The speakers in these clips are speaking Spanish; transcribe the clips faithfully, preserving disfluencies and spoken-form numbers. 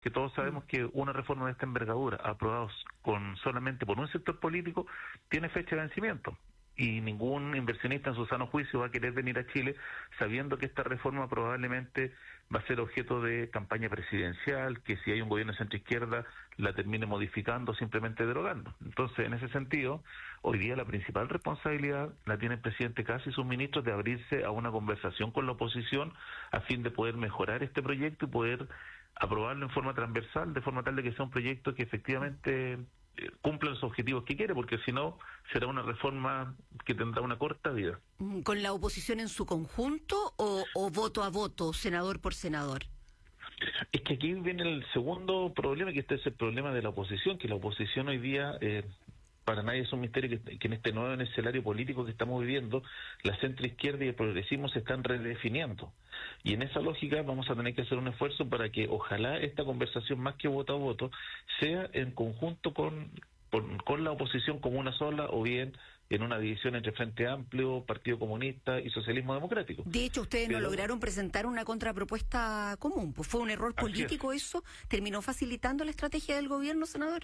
porque todos sabemos que una reforma de esta envergadura, aprobada con solamente por un sector político, tiene fecha de vencimiento. Y ningún inversionista en su sano juicio va a querer venir a Chile sabiendo que esta reforma probablemente va a ser objeto de campaña presidencial, que si hay un gobierno de centro-izquierda la termine modificando o simplemente derogando. Entonces, en ese sentido, hoy día la principal responsabilidad la tiene el presidente Kast y sus ministros de abrirse a una conversación con la oposición a fin de poder mejorar este proyecto y poder aprobarlo en forma transversal, de forma tal de que sea un proyecto que efectivamente cumpla los objetivos que quiere, porque si no será una reforma que tendrá una corta vida. ¿Con la oposición en su conjunto o, o voto a voto, senador por senador? Es que aquí viene el segundo problema, que este es el problema de la oposición, que la oposición hoy día, eh, para nadie es un misterio que, que en este nuevo escenario político que estamos viviendo, la centroizquierda y el progresismo se están redefiniendo. Y en esa lógica vamos a tener que hacer un esfuerzo para que ojalá esta conversación, más que voto a voto, sea en conjunto con, con, con la oposición como una sola, o bien en una división entre Frente Amplio, Partido Comunista y Socialismo Democrático. De hecho, ustedes Pero, no lograron presentar una contrapropuesta común, pues fue un error político eso, terminó facilitando la estrategia del gobierno, senador.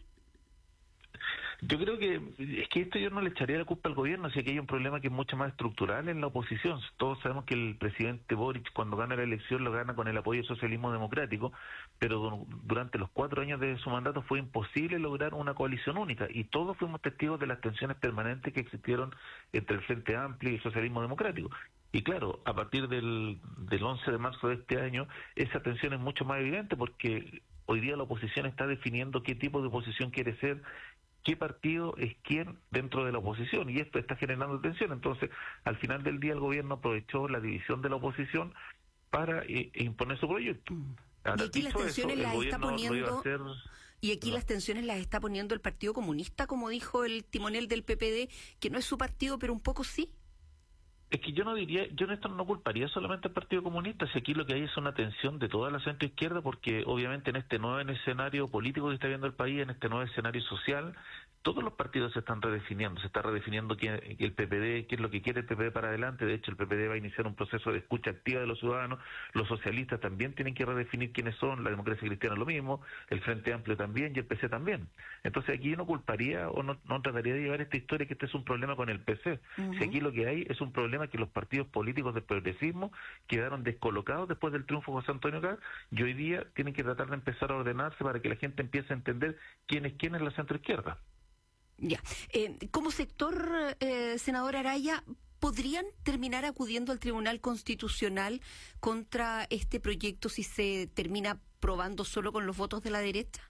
Yo creo que es que esto yo no le echaría la culpa al gobierno, si aquí hay un problema que es mucho más estructural en la oposición. Todos sabemos que el presidente Boric, cuando gana la elección, lo gana con el apoyo del socialismo democrático, pero durante los cuatro años de su mandato fue imposible lograr una coalición única, y todos fuimos testigos de las tensiones permanentes que existieron entre el Frente Amplio y el socialismo democrático. Y claro, a partir del, del once de marzo de este año, esa tensión es mucho más evidente, porque hoy día la oposición está definiendo qué tipo de oposición quiere ser, qué partido es quién dentro de la oposición, y esto está generando tensión. Entonces, al final del día el gobierno aprovechó la división de la oposición para eh, imponer su proyecto. Ahora, y aquí las tensiones eso, las está poniendo hacer... y aquí no. las tensiones las está poniendo el Partido Comunista, como dijo el timonel del P P D, que no es su partido, pero un poco sí. Es que yo no diría, yo en esto no culparía solamente al Partido Comunista, si aquí lo que hay es una tensión de toda la centroizquierda, porque obviamente en este nuevo escenario político que está viendo el país, en este nuevo escenario social, todos los partidos se están redefiniendo, se está redefiniendo quién, el P P D, qué es lo que quiere el P P D para adelante. De hecho, el P P D va a iniciar un proceso de escucha activa de los ciudadanos, los socialistas también tienen que redefinir quiénes son, la democracia cristiana lo mismo, el Frente Amplio también y el P C también. Entonces aquí yo no culparía o no, no trataría de llevar esta historia que este es un problema con el P C. Uh-huh. Si aquí lo que hay es un problema que los partidos políticos del progresismo quedaron descolocados después del triunfo de José Antonio Kast, y hoy día tienen que tratar de empezar a ordenarse para que la gente empiece a entender quién es quién es la centroizquierda. Ya. Eh, como sector, eh, senador Araya, ¿podrían terminar acudiendo al Tribunal Constitucional contra este proyecto si se termina aprobando solo con los votos de la derecha?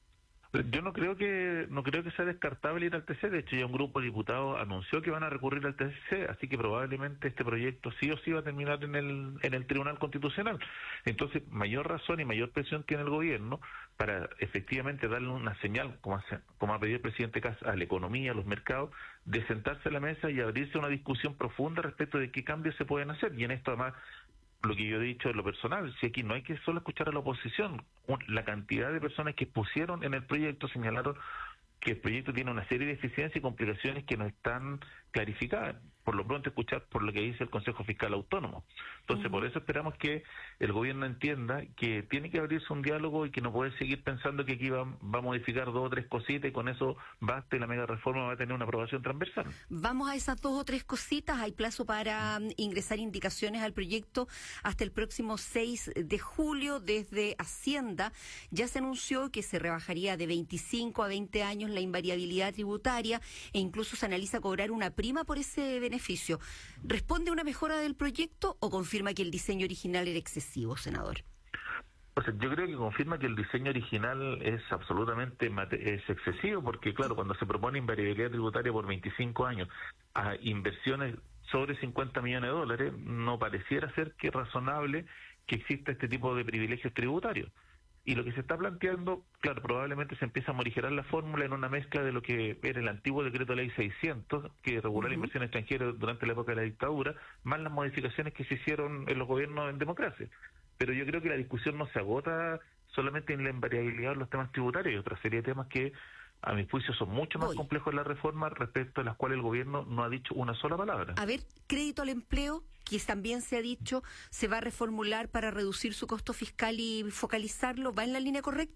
Yo no creo que no creo que sea descartable ir al T C. De hecho, ya un grupo de diputados anunció que van a recurrir al T C, así que probablemente este proyecto sí o sí va a terminar en el en el Tribunal Constitucional. Entonces, mayor razón y mayor presión tiene el gobierno para efectivamente darle una señal, como, hace, como ha pedido el presidente Kast, a la economía, a los mercados, de sentarse a la mesa y abrirse una discusión profunda respecto de qué cambios se pueden hacer. Y en esto, además, lo que yo he dicho en lo personal, si aquí no hay que solo escuchar a la oposición, la cantidad de personas que pusieron en el proyecto señalaron que el proyecto tiene una serie de deficiencias y complicaciones que no están clarificadas. Por lo pronto escuchar por lo que dice el Consejo Fiscal Autónomo. Entonces, uh-huh. por eso esperamos que el gobierno entienda que tiene que abrirse un diálogo y que no puede seguir pensando que aquí va, va a modificar dos o tres cositas y con eso basta y la mega reforma va a tener una aprobación transversal. Vamos a esas dos o tres cositas. Hay plazo para um, ingresar indicaciones al proyecto hasta el próximo seis de julio. Desde Hacienda ya se anunció que se rebajaría de veinticinco a veinte años la invariabilidad tributaria e incluso se analiza cobrar una prima por ese beneficio. ¿Responde a una mejora del proyecto o confirma que el diseño original era excesivo, senador? O sea, yo creo que confirma que el diseño original es absolutamente mate- es excesivo, porque claro, cuando se propone invariabilidad tributaria por veinticinco años a inversiones sobre cincuenta millones de dólares, no pareciera ser que es razonable que exista este tipo de privilegios tributarios. Y lo que se está planteando, claro, probablemente se empieza a morigerar la fórmula en una mezcla de lo que era el antiguo decreto ley seiscientos, que regula uh-huh. la inversión extranjera durante la época de la dictadura, más las modificaciones que se hicieron en los gobiernos en democracia. Pero yo creo que la discusión no se agota solamente en la invariabilidad de los temas tributarios, hay otra serie de temas que, a mi juicio, son mucho más Voy. complejos en la reforma, respecto a las cuales el gobierno no ha dicho una sola palabra. A ver, crédito al empleo, que también se ha dicho, se va a reformular para reducir su costo fiscal y focalizarlo, ¿va en la línea correcta?